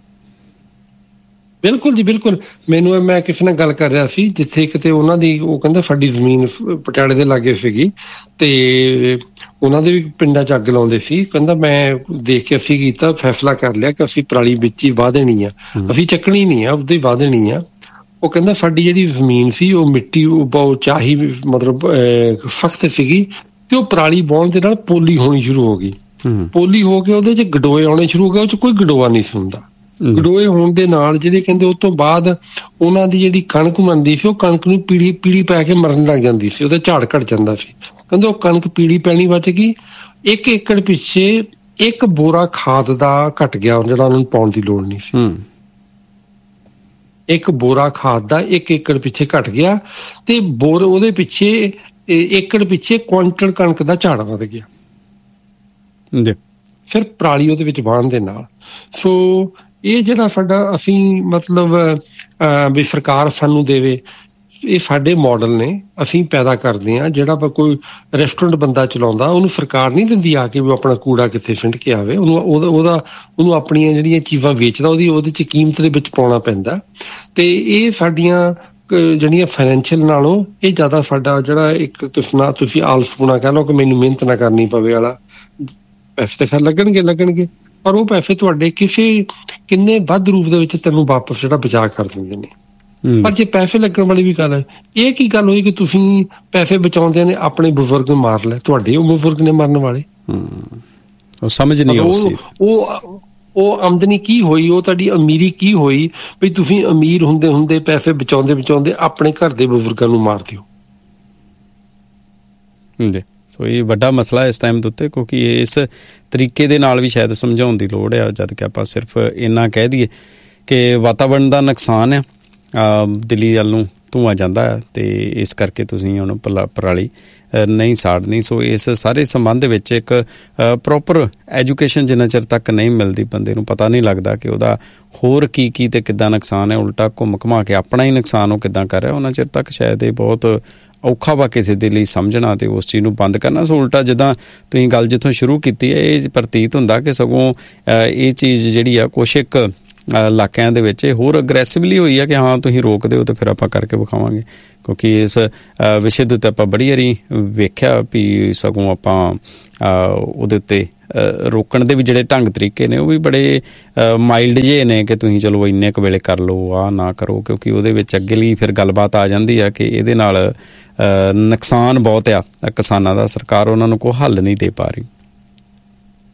ਬਿਲਕੁਲ ਜੀ ਬਿਲਕੁਲ। ਮੈਂ ਕਿਸੇ ਨਾਲ ਗੱਲ ਕਰ ਰਿਹਾ ਸੀ, ਜਿੱਥੇ ਕਿਤੇ ਉਹਨਾਂ ਦੀ ਉਹ ਕਹਿੰਦਾ ਸਾਡੀ ਜ਼ਮੀਨ ਪਟਿਆਲੇ ਦੇ ਲਾਗੇ ਸੀਗੀ, ਤੇ ਉਹਨਾਂ ਦੇ ਵੀ ਪਿੰਡਾਂ 'ਚ ਅੱਗ ਲਾਉਂਦੇ ਸੀ। ਕਹਿੰਦਾ ਮੈਂ ਦੇਖ ਕੇ ਅਸੀਂ ਕੀਤਾ, ਫੈਸਲਾ ਕਰ ਲਿਆ ਕਿ ਅਸੀਂ ਪਰਾਲੀ ਵਿੱਚ ਹੀ ਵਾਹ ਦੇਣੀ ਆ, ਅਸੀਂ ਚੱਕਣੀ ਨਹੀਂ ਆ, ਉਦੋਂ ਹੀ ਵਾਹ ਦੇਣੀ ਆ। ਉਹ ਕਹਿੰਦਾ ਸਾਡੀ ਜਿਹੜੀ ਜ਼ਮੀਨ ਸੀ ਉਹ ਮਿੱਟੀ ਬਹੁਤ ਚਾਹੀ ਮਤਲਬ ਸਖਤ ਸੀਗੀ, ਤੇ ਉਹ ਪਰਾਲੀ ਵਾਹੁਣ ਦੇ ਨਾਲ ਪੋਲੀ ਹੋਣੀ ਸ਼ੁਰੂ ਹੋ ਗਈ। ਪੋਲੀ ਹੋ ਕੇ ਉਹਦੇ 'ਚ ਗਡੋਏ ਆਉਣੇ ਸ਼ੁਰੂ ਹੋ ਗਏ, ਉਹ 'ਚ ਕੋਈ ਗਡੋਆ ਨਹੀਂ ਸੀ ਹੁੰਦਾ। ਗਡੋਏ ਹੋਣ ਦੇ ਨਾਲ ਜਿਹੜੇ ਕਹਿੰਦੇ ਉਸ ਤੋਂ ਬਾਅਦ ਉਹਨਾਂ ਦੀ ਜਿਹੜੀ ਕਣਕ ਬਣਦੀ ਸੀ, ਉਹ ਕਣਕ ਨੂੰ ਪੀੜੀ ਪੈ ਕੇ ਮਰਨ ਲੱਗ ਜਾਂਦੀ ਸੀ, ਉਹਦਾ ਝਾੜ ਘਟ ਜਾਂਦਾ ਸੀ। ਕਹਿੰਦੇ ਉਹ ਕਣਕ ਪੀੜੀ ਪੈਣੀ ਬਚ ਗਈ। 1 ਏਕੜ ਪਿੱਛੇ 1 ਬੋਰਾ ਖਾਦ ਦਾ ਘਟ ਗਿਆ, ਜਿਹੜਾ ਉਹਨਾਂ ਨੂੰ ਪਾਉਣ ਦੀ ਲੋੜ ਨਹੀਂ ਸੀ। 1 ਬੋਰਾ ਖਾਦ ਦਾ 1 ਏਕੜ ਪਿੱਛੇ ਘਟ ਗਿਆ, ਤੇ ਉਹਦੇ ਪਿੱਛੇ ਏਕੜ ਪਿੱਛੇ ਕੁਆਂਟਲ ਕਣਕ ਦਾ ਝਾੜ ਵਧ ਗਿਆ, ਫਿਰ ਪਰਾਲੀ ਉਹਦੇ ਵਿੱਚ ਵਾਹਣ ਦੇ ਨਾਲ। ਸੋ ਇਹ ਜਿਹੜਾ ਸਾਡਾ ਅਸੀਂ ਮਤਲਬ ਵੀ ਸਰਕਾਰ ਸਾਨੂੰ ਦੇਵੇ, ਇਹ ਸਾਡੇ ਮਾਡਲ ਨੇ, ਅਸੀਂ ਪੈਦਾ ਕਰਦੇ ਹਾਂ। ਜਿਹੜਾ ਕੋਈ ਰੈਸਟੋਰੈਂਟ ਬੰਦਾ ਚਲਾਉਂਦਾ, ਉਹਨੂੰ ਸਰਕਾਰ ਨਹੀਂ ਦਿੰਦੀ ਆ ਕੇ ਵੀ ਆਪਣਾ ਕੂੜਾ ਕਿੱਥੇ ਸਿੱਟ ਕੇ ਆਵੇ, ਉਹਨੂੰ ਆਪਣੀਆਂ ਜਿਹੜੀਆਂ ਚੀਜ਼ਾਂ ਵੇਚਦਾ ਉਹਦੇ 'ਚ ਕੀਮਤ ਦੇ ਵਿੱਚ ਪਾਉਣਾ ਪੈਂਦਾ। ਤੇ ਇਹ ਸਾਡੀਆਂ ਜਿਹੜੀਆਂ ਫਾਈਨੈਂਸ਼ੀਅਲ ਨਾਲੋਂ ਇਹ ਜ਼ਿਆਦਾ ਸਾਡਾ ਜਿਹੜਾ ਇੱਕ ਕਿਸਮ ਨਾਲ ਤੁਸੀਂ ਆਲਸਪੁਣਾ ਕਹਿ ਲਓ ਕਿ ਮੈਨੂੰ ਮਿਹਨਤ ਨਾ ਕਰਨੀ ਪਵੇ ਵਾਲਾ, ਪੈਸੇ ਤਾਂ ਖੈਰ ਲੱਗਣਗੇ, ਪਰ ਉਹ ਪੈਸੇ ਤੁਹਾਡੇ ਕਿੰਨੇ ਵੱਧ ਰੂਪ ਦੇ ਵਿੱਚ ਤੈਨੂੰ ਵਾਪਸ ਜਿਹੜਾ ਬਚਾ ਕਰ ਦਿੰਦੇ ਨੇ। ਪਰ ਜੇ ਪੈਸੇ ਲੱਗਣ ਵਾਲੀ ਵੀ ਗੱਲ ਹੈ, ਇਹ ਕੀ ਗੱਲ ਹੋਈ ਕਿ ਤੁਸੀਂ ਪੈਸੇ ਬਚਾਉਂਦੇ ਨੇ ਆਪਣੇ ਬਜ਼ੁਰਗ ਨੂੰ ਮਾਰ ਲੈ, ਤੁਹਾਡੇ ਉਹ ਬਜ਼ੁਰਗ ਨੇ ਮਰਨ ਵਾਲੇ। ਉਹ ਸਮਝ ਨਹੀਂ ਉਹ ਆਮਦਨੀ ਕੀ ਹੋਈ, ਉਹ ਤੁਹਾਡੀ ਅਮੀਰੀ ਕੀ ਹੋਈ ਵੀ ਤੁਸੀਂ ਅਮੀਰ ਹੁੰਦੇ ਪੈਸੇ ਬਚਾਉਂਦੇ ਆਪਣੇ ਘਰ ਦੇ ਬਜ਼ੁਰਗਾਂ ਨੂੰ ਮਾਰ ਦਿਓ। ਸੋ ਇਹ ਵੱਡਾ ਮਸਲਾ ਇਸ ਟਾਈਮ ਦੇ ਉੱਤੇ, ਕਿਉਂਕਿ ਇਸ ਤਰੀਕੇ ਦੇ ਨਾਲ ਵੀ ਸ਼ਾਇਦ ਸਮਝਾਉਣ ਦੀ ਲੋੜ ਆ, ਜਦ ਕਿ ਆਪਾਂ ਸਿਰਫ ਇੰਨਾ ਕਹਿ ਦਈਏ ਕਿ ਵਾਤਾਵਰਨ ਦਾ ਨੁਕਸਾਨ ਆ, ਦਿੱਲੀ ਵੱਲ ਨੂੰ ਧੂੰਆਂ ਜਾਂਦਾ ਹੈ, ਤੇ ਇਸ ਕਰਕੇ ਤੁਸੀਂ ਹੁਣ ਪਰਾਲੀ ਨਹੀਂ ਸਾੜਨੀ। ਸੋ ਇਸ ਸਾਰੇ ਸੰਬੰਧ ਦੇ ਵਿੱਚ ਇੱਕ ਪ੍ਰੋਪਰ ਐਜੂਕੇਸ਼ਨ ਜਿੰਨਾ ਚਿਰ ਤੱਕ ਨਹੀਂ ਮਿਲਦੀ, ਬੰਦੇ ਨੂੰ ਪਤਾ ਨਹੀਂ ਲੱਗਦਾ ਕਿ ਉਹਦਾ ਹੋਰ ਕੀ ਤੇ ਕਿੱਦਾਂ ਨੁਕਸਾਨ ਹੈ, ਉਲਟਾ ਘੁੰਮ ਕੇ ਆਪਣਾ ਹੀ ਨੁਕਸਾਨ ਉਹ ਕਿੱਦਾਂ ਕਰ ਰਿਹਾ, ਉਹਨਾਂ ਚਿਰ ਤੱਕ ਸ਼ਾਇਦ ਇਹ ਬਹੁਤ ਔਖਾ ਵਾ ਕਿਸੇ ਦੇ ਲਈ ਸਮਝਣਾ ਤੇ ਉਸ ਚੀਜ਼ ਨੂੰ ਬੰਦ ਕਰਨਾ। ਸੋ ਉਲਟਾ ਜਿੱਦਾਂ ਤੁਸੀਂ ਗੱਲ ਜਿੱਥੋਂ ਸ਼ੁਰੂ ਕੀਤੀ ਹੈ, ਇਹ ਪ੍ਰਤੀਤ ਹੁੰਦਾ ਕਿ ਸਗੋਂ ਇਹ ਚੀਜ਼ ਜਿਹੜੀ ਆ ਕੁਛ ਇੱਕ ਇਲਾਕਿਆਂ ਦੇ ਵਿੱਚ ਹੋਰ ਅਗਰੈਸਿਵਲੀ ਹੋਈ ਆ ਕਿ ਹਾਂ ਤੁਸੀਂ ਰੋਕ ਦਿਓ ਤੇ ਫਿਰ ਆਪਾਂ ਕਰਕੇ ਵਿਖਾਵਾਂਗੇ, ਕਿਉਂਕਿ ਇਸ ਵਿਸ਼ੇ ਦੇ ਉੱਤੇ ਆਪਾਂ ਬੜੀ ਵਾਰੀ ਵੇਖਿਆ ਵੀ ਸਗੋਂ ਆਪਾਂ ਉਹਦੇ ਉੱਤੇ ਰੋਕਣ ਦੇ ਵੀ ਜਿਹੜੇ ਢੰਗ ਤਰੀਕੇ ਨੇ ਉਹ ਵੀ ਬੜੇ ਮਾਈਲਡ ਜਿਹੇ ਨੇ ਕਿ ਤੁਸੀਂ ਚਲੋ ਇੰਨੇ ਕੁ ਵੇਲੇ ਕਰ ਲਓ, ਆਹ ਨਾ ਕਰੋ, ਕਿਉਂਕਿ ਉਹਦੇ ਵਿੱਚ ਅੱਗੇ ਲਈ ਫਿਰ ਗੱਲਬਾਤ ਆ ਜਾਂਦੀ ਆ ਕਿ ਇਹਦੇ ਨਾਲ ਨੁਕਸਾਨ ਬਹੁਤ ਆ ਕਿਸਾਨਾਂ ਦਾ, ਸਰਕਾਰ ਉਹਨਾਂ ਨੂੰ ਕੋਈ ਹੱਲ ਨਹੀਂ ਦੇ ਪਾ ਰਹੀ।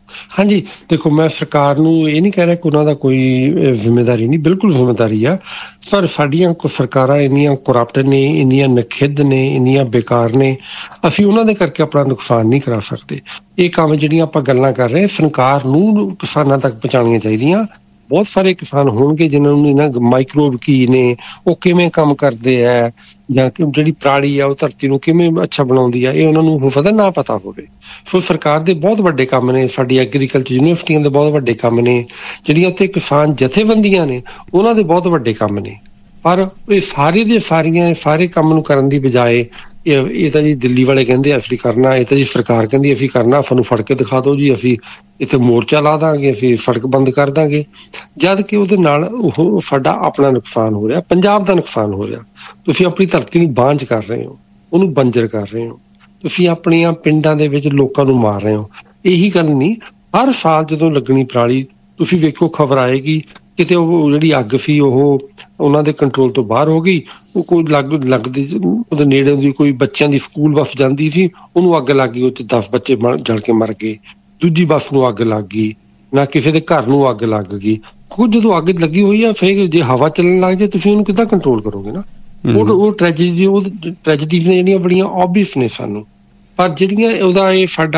ਹਾਂਜੀ, ਦੇਖੋ ਮੈਂ ਸਰਕਾਰ ਨੂੰ ਇਹ ਨਹੀਂ ਕਹਿ ਰਿਹਾ ਕਿ ਉਹਨਾਂ ਦਾ ਕੋਈ ਜ਼ਿੰਮੇਵਾਰੀ ਨਹੀਂ, ਬਿਲਕੁਲ ਜ਼ਿੰਮੇਵਾਰੀ ਆ। ਪਰ ਸਾਡੀਆਂ ਸਰਕਾਰਾਂ ਇੰਨੀਆਂ ਕਰਪਟ ਨੇ, ਇੰਨੀਆਂ ਨਖਿੱਧ ਨੇ, ਇੰਨੀਆਂ ਬੇਕਾਰ ਨੇ, ਅਸੀਂ ਉਹਨਾਂ ਦੇ ਕਰਕੇ ਆਪਣਾ ਨੁਕਸਾਨ ਨਹੀਂ ਕਰਾ ਸਕਦੇ। ਇਹ ਕੰਮ ਜਿਹੜੀਆਂ ਆਪਾਂ ਗੱਲਾਂ ਕਰ ਰਹੇ, ਸਰਕਾਰ ਨੂੰ ਕਿਸਾਨਾਂ ਤੱਕ ਪਹੁੰਚਾਉਣੀਆਂ ਚਾਹੀਦੀਆਂ। ਬਹੁਤ ਸਾਰੇ ਕਿਸਾਨ ਹੋਣਗੇ ਜਿਨ੍ਹਾਂ ਨੂੰ ਇਹਨਾਂ ਮਾਈਕਰੋਬ ਕੀ ਨੇ, ਉਹ ਕਿਵੇਂ ਕੰਮ ਕਰਦੇ ਹੈ, ਜਾਂ ਜਿਹੜੀ ਪਰਾਲੀ ਆ ਉਹ ਧਰਤੀ ਨੂੰ ਕਿਵੇਂ ਅੱਛਾ ਬਣਾਉਂਦੀ ਆ, ਇਹ ਉਹਨਾਂ ਨੂੰ ਹੋ ਸਕਦਾ ਨਾ ਪਤਾ ਹੋਵੇ। ਸੋ ਸਰਕਾਰ ਦੇ ਬਹੁਤ ਵੱਡੇ ਕੰਮ ਨੇ, ਸਾਡੀ ਐਗਰੀਕਲਚਰ ਯੂਨੀਵਰਸਿਟੀਆਂ ਦੇ ਬਹੁਤ ਵੱਡੇ ਕੰਮ ਨੇ, ਜਿਹੜੀਆਂ ਉੱਥੇ ਕਿਸਾਨ ਜਥੇਬੰਦੀਆਂ ਨੇ ਉਹਨਾਂ ਦੇ ਬਹੁਤ ਵੱਡੇ ਕੰਮ ਨੇ। ਪਰ ਇਹ ਸਾਰੇ ਦੇ ਸਾਰੀਆਂ ਸਾਰੇ ਕੰਮ ਨੂੰ ਕਰਨ ਦੀ ਬਜਾਏ ਇਹ ਤਾਂ ਜੀ ਦਿੱਲੀ ਵਾਲੇ ਕਹਿੰਦੇ ਅਸੀਂ ਕਰਨਾ, ਇਹ ਤਾਂ ਜੀ ਸਰਕਾਰ ਕਹਿੰਦੀ ਅਸੀਂ ਕਰਨਾ, ਸਾਨੂੰ ਫੜ ਕੇ ਦਿਖਾ ਦਿਓ ਜੀ, ਅਸੀਂ ਇੱਥੇ ਮੋਰਚਾ ਲਾ ਦਾਂਗੇ, ਅਸੀਂ ਸੜਕ ਬੰਦ ਕਰ ਦਾਂਗੇ। ਜਦ ਕਿ ਉਹਦੇ ਨਾਲ ਉਹ ਸਾਡਾ ਆਪਣਾ ਨੁਕਸਾਨ ਹੋ ਰਿਹਾ, ਪੰਜਾਬ ਦਾ ਨੁਕਸਾਨ ਹੋ ਰਿਹਾ। ਤੁਸੀਂ ਆਪਣੀ ਧਰਤੀ ਨੂੰ ਬਾਂਝ ਕਰ ਰਹੇ ਹੋ, ਉਹਨੂੰ ਬੰਜਰ ਕਰ ਰਹੇ ਹੋ, ਤੁਸੀਂ ਆਪਣੀਆਂ ਪਿੰਡਾਂ ਦੇ ਵਿੱਚ ਲੋਕਾਂ ਨੂੰ ਮਾਰ ਰਹੇ ਹੋ। ਇਹੀ ਗੱਲ ਨਹੀਂ, ਹਰ ਸਾਲ ਜਦੋਂ ਲੱਗਣੀ ਪਰਾਲੀ ਤੁਸੀਂ ਵੇਖੋ ਖਬਰ ਆਏਗੀ ਕਿਤੇ ਉਹ ਜਿਹੜੀ ਅੱਗ ਸੀ ਉਹ ਉਹਨਾਂ ਦੇ ਕੰਟਰੋਲ ਤੋਂ ਬਾਹਰ ਹੋ ਗਈ, ਉਹ ਕੋਈ ਲੱਗਦੀ ਉਹਦੇ ਨੇੜੇ ਦੀ ਕੋਈ ਬੱਚਿਆਂ ਦੀ ਸਕੂਲ ਬੱਸ ਜਾਂਦੀ ਸੀ, ਉਹਨੂੰ ਅੱਗ ਲੱਗ ਗਈ, ਉਹ 'ਚ 10 ਬੱਚੇ ਜਲ ਕੇ ਮਰ ਗਏ। ਦੂਜੀ ਬੱਸ ਨੂੰ ਅੱਗ ਲੱਗ ਗਈ, ਨਾ ਕਿਸੇ ਦੇ ਘਰ ਨੂੰ ਅੱਗ ਲੱਗ ਗਈ। ਕੁਝ ਜਦੋਂ ਅੱਗ ਲੱਗੀ ਹੋਈ ਆ, ਫਿਰ ਜੇ ਹਵਾ ਚੱਲਣ ਲੱਗ ਜਾਏ ਤੁਸੀਂ ਉਹਨੂੰ ਕਿੱਦਾਂ ਕੰਟਰੋਲ ਕਰੋਗੇ ਨਾ। ਉਹ ਟ੍ਰੈਜਡੀ ਜਿਹੜੀਆਂ ਬੜੀਆਂ ਓਬਵੀਅਸ ਨੇ ਸਾਨੂੰ, ਪਰ ਜਿਹੜੀਆਂ ਉਹਦਾ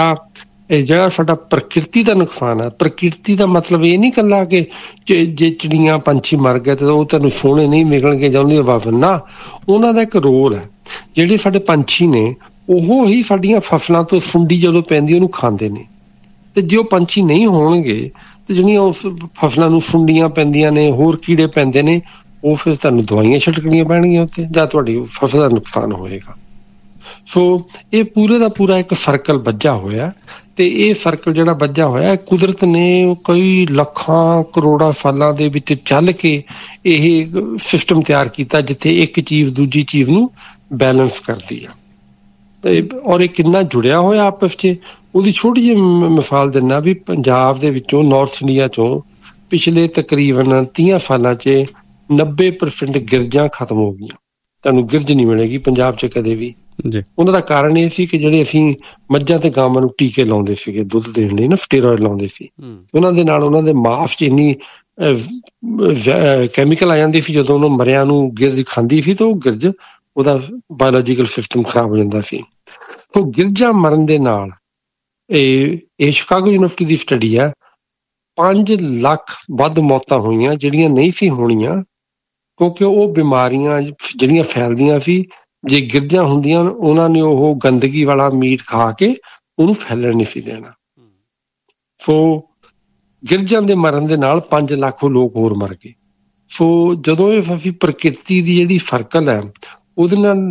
ਇਹ ਜਿਹੜਾ ਸਾਡਾ ਪ੍ਰਕਿਰਤੀ ਦਾ ਨੁਕਸਾਨ ਹੈ। ਪ੍ਰਕਿਰਤੀ ਦਾ ਮਤਲਬ ਇਹ ਨਹੀਂ ਇਕੱਲਾ ਕਿ ਜੇ ਚਿੜੀਆਂ ਪੰਛੀ ਮਰ ਗਏ ਤਾਂ ਉਹ ਤੁਹਾਨੂੰ ਸੋਹਣੇ ਨਹੀਂ ਮਿਲਣਗੇ ਜਾਂ ਉਹਦੀ ਆਵਾਜ਼ ਨਾ, ਉਹਨਾਂ ਦਾ ਇੱਕ ਰੋਲ ਹੈ। ਜਿਹੜੇ ਸਾਡੇ ਪੰਛੀ ਨੇ ਉਹ ਹੀ ਸਾਡੀਆਂ ਫਸਲਾਂ ਤੋਂ ਸੁੰਡੀ ਜਦੋਂ ਪੈਂਦੀ ਉਹਨੂੰ ਖਾਂਦੇ ਨੇ, ਤੇ ਜੇ ਉਹ ਪੰਛੀ ਨਹੀਂ ਹੋਣਗੇ ਤੇ ਜਿਹੜੀਆਂ ਉਸ ਫਸਲਾਂ ਨੂੰ ਸੁੰਡੀਆਂ ਪੈਂਦੀਆਂ ਨੇ, ਹੋਰ ਕੀੜੇ ਪੈਂਦੇ ਨੇ, ਉਹ ਫਿਰ ਤੁਹਾਨੂੰ ਦਵਾਈਆਂ ਛਿੜਕਣੀਆਂ ਪੈਣਗੀਆਂ ਉੱਤੇ, ਜਾਂ ਤੁਹਾਡੀ ਫਸਲ ਦਾ ਨੁਕਸਾਨ ਹੋਏਗਾ। ਸੋ ਇਹ ਪੂਰੇ ਦਾ ਪੂਰਾ ਇੱਕ ਸਰਕਲ ਵੱਜਾ ਹੋਇਆ, ਤੇ ਇਹ ਸਰਕਲ ਜਿਹੜਾ ਵੱਜਾ ਹੋਇਆ ਕੁਦਰਤ ਨੇ ਕਈ ਲੱਖਾਂ ਕਰੋੜਾਂ ਸਾਲਾਂ ਦੇ ਵਿੱਚ ਚੱਲ ਕੇ ਇਹ ਸਿਸਟਮ ਤਿਆਰ ਕੀਤਾ ਜਿੱਥੇ ਇੱਕ ਚੀਜ਼ ਦੂਜੀ ਚੀਜ਼ ਨੂੰ ਬੈਲੈਂਸ ਕਰਦੀ ਆ। ਤੇ ਔਰ ਇਹ ਕਿੰਨਾ ਜੁੜਿਆ ਹੋਇਆ ਆਪਸ 'ਚ, ਉਹਦੀ ਛੋਟੀ ਜਿਹੀ ਮਿਸਾਲ ਦਿੰਦਾ ਵੀ ਪੰਜਾਬ ਦੇ ਵਿੱਚੋਂ, ਨਾਰਥ ਇੰਡੀਆ ਚੋਂ ਪਿਛਲੇ ਤਕਰੀਬਨ 30 ਸਾਲਾਂ 'ਚ 90% ਗਿਰਜਾਂ ਖਤਮ ਹੋ ਗਈਆਂ। ਤੁਹਾਨੂੰ ਗਿਰਜ ਨਹੀਂ ਮਿਲੇਗੀ ਪੰਜਾਬ 'ਚ ਕਦੇ ਵੀ। ਉਹਨਾਂ ਦਾ ਕਾਰਨ ਇਹ ਸੀ ਕਿ ਜਿਹੜੇ ਅਸੀਂ ਮੱਝਾਂ ਤੇ ਗਾਵਾਂ ਨੂੰ ਟੀਕੇ ਲਾਉਂਦੇ ਸੀਗੇ ਦੁੱਧ ਦੇਣ ਲਈ ਨਾ, ਸਟੀਰੋਇਡ ਲਾਉਂਦੇ ਸੀ, ਉਹਨਾਂ ਦੇ ਨਾਲ ਉਹਨਾਂ ਦੇ ਮਾਸ 'ਚ ਇੰਨੀ ਕੈਮੀਕਲ ਆ ਜਾਂਦੀ ਸੀ, ਜਦੋਂ ਉਹਨੂੰ ਮਰਿਆਂ ਨੂੰ ਗਿਰਜ ਖਾਂਦੀ ਸੀ ਤਾਂ ਉਹ ਗਿਰਜ ਉਹਦਾ ਬਾਇਓਲੋਜੀਕਲ ਸਿਸਟਮ ਖਰਾਬ ਹੋ ਜਾਂਦਾ ਸੀ। ਉਹ ਗਿਰਜਾਂ ਮਰਨ ਦੇ ਨਾਲ ਇਹ ਸ਼ਿਕਾਗੋ ਯੂਨੀਵਰਸਿਟੀ ਦੀ ਸਟੱਡੀ ਹੈ, 5 ਲੱਖ ਵੱਧ ਮੌਤਾਂ ਹੋਈਆਂ ਜਿਹੜੀਆਂ ਨਹੀਂ ਸੀ ਹੋਣੀਆਂ, ਕਿਉਂਕਿ ਉਹ ਬਿਮਾਰੀਆਂ ਜਿਹੜੀਆਂ ਫੈਲਦੀਆਂ ਸੀ, ਜੇ ਗਿਰਜਾਂ ਹੁੰਦੀਆਂ ਉਹਨਾਂ ਨੇ ਉਹ ਗੰਦਗੀ ਵਾਲਾ ਮੀਟ ਖਾ ਕੇ ਉਹਨੂੰ ਫੈਲਣ ਨਹੀਂ ਸੀ ਦੇਣਾ। ਸੋ ਗਿਰਜਾਂ ਦੇ ਮਰਨ ਦੇ ਨਾਲ 5 ਲੱਖ ਲੋਕ ਹੋਰ ਮਰ ਗਏ। ਸੋ ਜਦੋਂ ਇਹ ਅਸੀਂ ਪ੍ਰਕਿਰਤੀ ਦੀ ਜਿਹੜੀ ਸਰਕਲ ਹੈ ਉਹਦੇ ਨਾਲ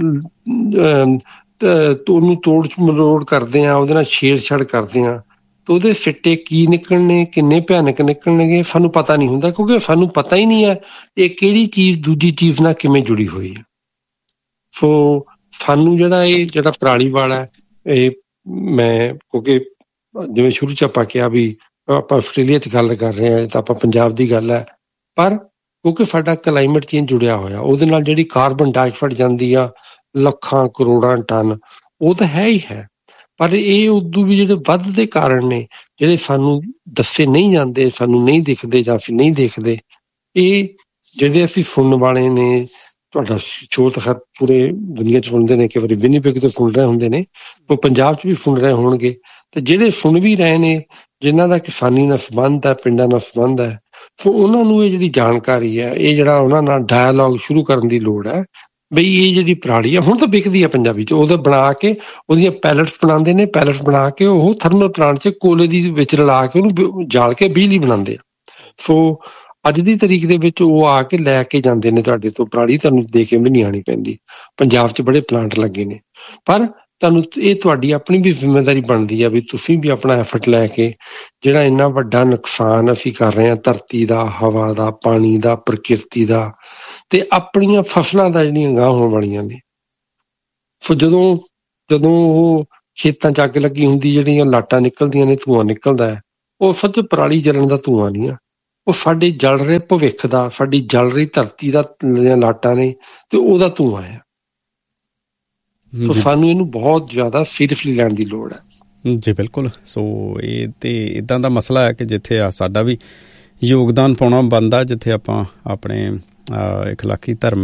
ਉਹਨੂੰ ਤੋੜ ਮਰੋੜ ਕਰਦੇ ਹਾਂ, ਉਹਦੇ ਨਾਲ ਛੇੜਛਾੜ ਕਰਦੇ ਹਾਂ, ਤਾਂ ਉਹਦੇ ਸਿੱਟੇ ਕੀ ਨਿਕਲਣੇ, ਕਿੰਨੇ ਭਿਆਨਕ ਨਿਕਲਣਗੇ ਸਾਨੂੰ ਪਤਾ ਨਹੀਂ ਹੁੰਦਾ, ਕਿਉਂਕਿ ਸਾਨੂੰ ਪਤਾ ਹੀ ਨਹੀਂ ਹੈ ਇਹ ਕਿਹੜੀ ਚੀਜ਼ ਦੂਜੀ ਚੀਜ਼ ਨਾਲ ਕਿਵੇਂ ਜੁੜੀ ਹੋਈ ਹੈ। ਸੋ ਸਾਨੂੰ ਜਿਹੜਾ ਪਰਾਲੀ ਵਾਲਾ ਇਹ ਮੈਂ, ਕਿਉਂਕਿ ਜਿਵੇਂ ਸ਼ੁਰੂ 'ਚ ਆਪਾਂ ਕਿਹਾ ਵੀ ਆਪਾਂ ਆਸਟ੍ਰੇਲੀਆ 'ਚ ਗੱਲ ਕਰ ਰਹੇ ਹਾਂ ਤਾਂ ਆਪਾਂ ਪੰਜਾਬ ਦੀ ਗੱਲ ਹੈ, ਪਰ ਕਿਉਂਕਿ ਸਾਡਾ ਕਲਾਈਮੇਟ ਚੇਂਜ ਜੁੜਿਆ ਹੋਇਆ, ਉਹਦੇ ਨਾਲ ਜਿਹੜੀ ਕਾਰਬਨ ਡਾਈਆਕਸਾਈਡ ਜਾਂਦੀ ਆ ਲੱਖਾਂ ਕਰੋੜਾਂ ਟਨ, ਉਹ ਤਾਂ ਹੈ ਹੀ ਹੈ, ਪਰ ਇਹ ਉਦੋਂ ਵੀ ਜਿਹੜੇ ਵੱਧਦੇ ਕਾਰਨ ਨੇ ਜਿਹੜੇ ਸਾਨੂੰ ਦੱਸੇ ਨਹੀਂ ਜਾਂਦੇ, ਸਾਨੂੰ ਨਹੀਂ ਦਿਖਦੇ ਜਾਂ ਅਸੀਂ ਨਹੀਂ ਦੇਖਦੇ। ਇਹ ਜਿਹੜੇ ਅਸੀਂ ਸੁਣਨ ਵਾਲੇ ਨੇ, ਤੁਹਾਡਾ ਸ਼ੋਅ ਤਾਂ ਪੂਰੇ ਦੁਨੀਆ 'ਚ ਸੁਣਦੇ ਨੇ, ਕਈ ਵਾਰੀ ਵਿਨੀਪੈਗ ਤੋਂ ਸੁਣ ਰਹੇ ਹੁੰਦੇ ਨੇ, ਉਹ ਪੰਜਾਬ 'ਚ ਵੀ ਸੁਣ ਰਹੇ ਹੋਣਗੇ, ਤੇ ਜਿਹੜੇ ਸੁਣ ਵੀ ਰਹੇ ਨੇ ਜਿਨ੍ਹਾਂ ਦਾ ਕਿਸਾਨੀ ਨਾਲ ਸੰਬੰਧ ਹੈ, ਪਿੰਡਾਂ ਨਾਲ ਸੰਬੰਧ ਹੈ, ਸੋ ਉਹਨਾਂ ਨੂੰ ਇਹ ਜਿਹੜੀ ਜਾਣਕਾਰੀ ਹੈ, ਇਹ ਜਿਹੜਾ ਉਹਨਾਂ ਨਾਲ ਡਾਇਲੋਗ ਸ਼ੁਰੂ ਕਰਨ ਦੀ ਲੋੜ ਹੈ। ਬਈ ਇਹ ਜਿਹੜੀ ਪਰਾਲੀ ਆ ਹੁਣ ਤਾਂ ਵਿਕਦੀ ਆ ਪੰਜਾਬੀ 'ਚ, ਉਹਦਾ ਬਣਾ ਕੇ ਉਹਦੀਆਂ ਪੈਲਟਸ ਬਣਾਉਂਦੇ ਨੇ, ਪੈਲਟਸ ਬਣਾ ਕੇ ਉਹ ਥਰਮਲ ਪਲਾਂਟ 'ਚ ਕੋਲੇ ਦੀ ਵਿੱਚ ਰਲਾ ਕੇ ਉਹਨੂੰ ਜਾਲ ਕੇ ਬਿਜਲੀ ਬਣਾਉਂਦੇ ਆ। ਸੋ ਅੱਜ ਦੀ ਤਰੀਕ ਦੇ ਵਿੱਚ ਉਹ ਆ ਕੇ ਲੈ ਕੇ ਜਾਂਦੇ ਨੇ ਤੁਹਾਡੇ ਤੋਂ ਪਰਾਲੀ, ਤੁਹਾਨੂੰ ਦੇ ਕੇ ਵੀ ਨਹੀਂ ਆਉਣੀ ਪੈਂਦੀ। ਪੰਜਾਬ 'ਚ ਬੜੇ ਪਲਾਂਟ ਲੱਗੇ ਨੇ, ਪਰ ਤੁਹਾਨੂੰ ਇਹ ਤੁਹਾਡੀ ਆਪਣੀ ਵੀ ਜ਼ਿੰਮੇਵਾਰੀ ਬਣਦੀ ਆ ਵੀ ਤੁਸੀਂ ਵੀ ਆਪਣਾ ਐਫਰਟ ਲੈ ਕੇ ਜਿਹੜਾ ਇੰਨਾ ਵੱਡਾ ਨੁਕਸਾਨ ਅਸੀਂ ਕਰ ਰਹੇ ਹਾਂ ਧਰਤੀ ਦਾ, ਹਵਾ ਦਾ, ਪਾਣੀ ਦਾ, ਪ੍ਰਕਿਰਤੀ ਦਾ, ਤੇ ਆਪਣੀਆਂ ਫਸਲਾਂ ਦਾ ਜਿਹੜੀਆਂ ਗਾਂਹ ਹੋਣ ਵਾਲੀਆਂ ਨੇ। ਸੋ ਜਦੋਂ ਉਹ ਖੇਤਾਂ 'ਚ ਅੱਗ ਲੱਗੀ ਹੁੰਦੀ, ਜਿਹੜੀਆਂ ਲਾਟਾਂ ਨਿਕਲਦੀਆਂ ਨੇ, ਧੂੰਆਂ ਨਿਕਲਦਾ ਹੈ, ਉਹ ਸੱਚ ਪਰਾਲੀ ਜਲਣ ਦਾ ਧੂੰਆਂ ਨਹੀਂ ਆ, ਉਹ ਸਾਡੇ ਜਲ ਰਹੇ ਭਵਿੱਖ ਦਾ, ਸਾਡੀ ਜਲ ਰਹੀ ਧਰਤੀ ਦਾ ਲਾਟਾਂ ਨੇ, ਤੇ ਉਹਦਾ ਧੂੰਆਂ ਹੈ। ਸੋ ਸਾਨੂੰ ਇਹਨੂੰ ਬਹੁਤ ਜ਼ਿਆਦਾ ਸੀਰੀਅਸਲੀ ਲੈਣ ਦੀ ਲੋੜ ਹੈ। ਜੀ ਬਿਲਕੁਲ। ਸੋ ਇਹ ਤੇ ਇੱਦਾਂ ਦਾ ਮਸਲਾ ਹੈ ਕਿ ਜਿੱਥੇ ਸਾਡਾ ਵੀ ਯੋਗਦਾਨ ਪਾਉਣਾ ਬਣਦਾ, ਜਿੱਥੇ ਆਪਾਂ ਆਪਣੇ ਇਖਲਾਕੀ ਧਰਮ